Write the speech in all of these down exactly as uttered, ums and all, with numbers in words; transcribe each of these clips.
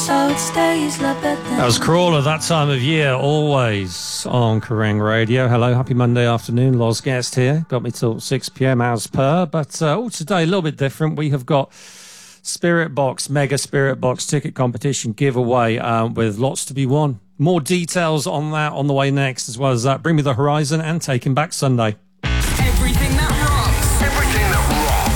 so it stays like that. That was Crawler, that time of year, always on Kerrang Radio. Hello, happy Monday afternoon. Loz Guest here. Got me till six p.m. as per. But uh, oh, today a little bit different. We have got Spirit Box, Mega Spirit Box ticket competition giveaway um, with lots to be won. More details on that on the way next, as well as that. Bring Me the Horizon and Taking Back Sunday. Everything that rocks. Everything that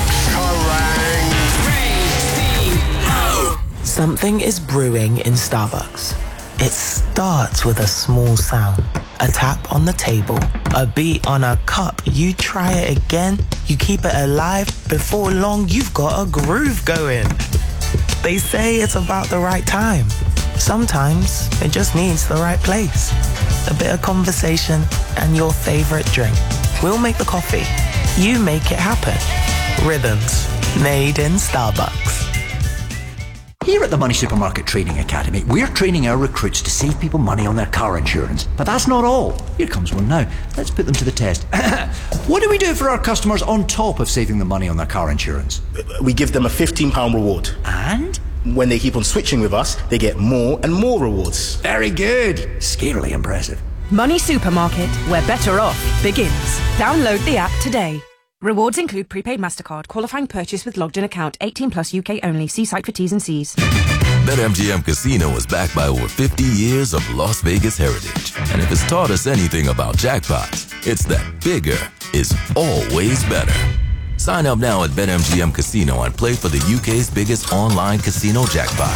rocks. Kerrang! Something is brewing in Starbucks. It starts with a small sound, a tap on the table, a beat on a cup. You try it again, you keep it alive. Before long, you've got a groove going. They say it's about the right time. Sometimes it just needs the right place. A bit of conversation and your favorite drink. We'll make the coffee. You make it happen. Rhythms made in Starbucks. Here at the Money Supermarket Training Academy, we're training our recruits to save people money on their car insurance. But that's not all. Here comes one now. Let's put them to the test. What do we do for our customers on top of saving them money on their car insurance? We give them a fifteen pounds reward. And? When they keep on switching with us, they get more and more rewards. Very good. Scarily impressive. Money Supermarket, where better off begins. Download the app today. Rewards include prepaid MasterCard, qualifying purchase with logged-in account, eighteen plus U K only. See site for T's and C's. BetMGM Casino is backed by over fifty years of Las Vegas heritage. And if it's taught us anything about jackpots, it's that bigger is always better. Sign up now at BetMGM Casino and play for the U K's biggest online casino jackpot.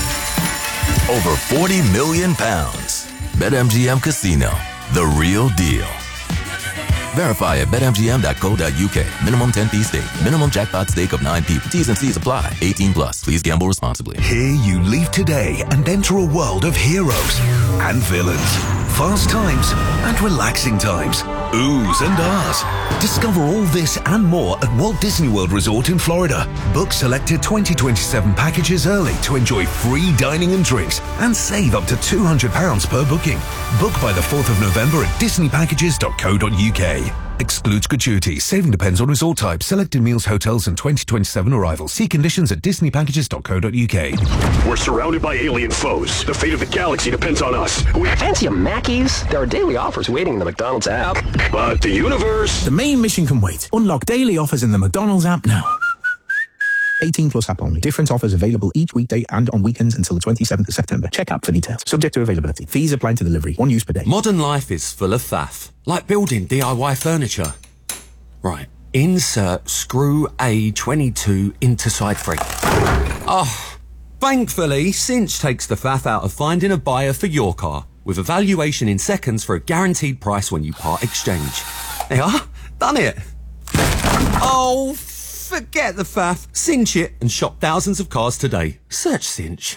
Over forty million pounds. BetMGM Casino, the real deal. Verify at bet M G M dot co dot U K. Minimum ten p stake. Minimum jackpot stake of nine p. T's and C's apply. eighteen plus. Please gamble responsibly. Here you leave today and enter a world of heroes and villains. Fast times and relaxing times. Oohs and ahs. Discover all this and more at Walt Disney World Resort in Florida. Book selected twenty twenty-seven packages early to enjoy free dining and drinks and save up to two hundred pounds per booking. Book by the fourth of November at disney packages dot co dot U K. Excludes gratuities. Saving depends on resort type. Selected meals, hotels, and twenty twenty-seven arrivals. See conditions at disney packages dot co dot U K. We're surrounded by alien foes. The fate of the galaxy depends on us. We fancy a Mackey's? There are daily offers waiting in the McDonald's app. But the universe... The main mission can wait. Unlock daily offers in the McDonald's app now. eighteen plus app only. Different offers available each weekday and on weekends until the twenty-seventh of September. Check app for details. Subject to availability. Fees apply to delivery. One use per day. Modern life is full of faff. Like building D I Y furniture. Right. Insert screw A twenty-two into side three. Oh, thankfully, Cinch takes the faff out of finding a buyer for your car. With a valuation in seconds for a guaranteed price when you part exchange. There you are. Done it. Oh, forget the faff. Cinch it and shop thousands of cars today. Search Cinch.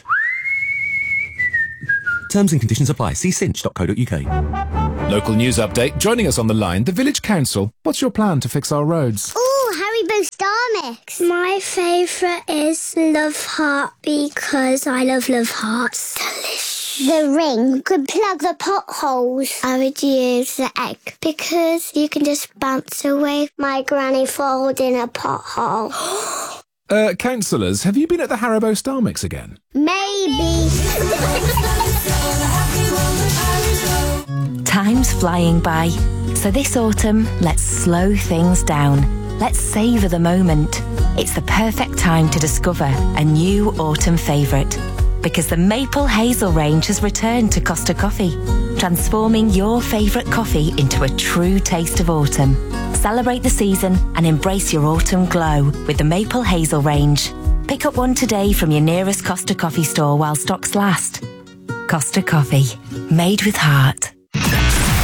Terms and conditions apply. See cinch dot co dot U K. Local news update. Joining us on the line, the Village Council. What's your plan to fix our roads? Ooh, Haribo Star Mix. My favourite is Love Heart because I love Love Hearts. Delicious. The ring could plug the potholes. I would use the egg because you can just bounce away my granny falls in a pothole. Uh, councillors, have you been at the Haribo Star Mix again? Maybe. Time's flying by, so this autumn, let's slow things down. Let's savour the moment. It's the perfect time to discover a new autumn favourite. Because the Maple Hazel range has returned to Costa Coffee, transforming your favourite coffee into a true taste of autumn. Celebrate the season and embrace your autumn glow with the Maple Hazel range. Pick up one today from your nearest Costa Coffee store while stocks last. Costa Coffee, made with heart.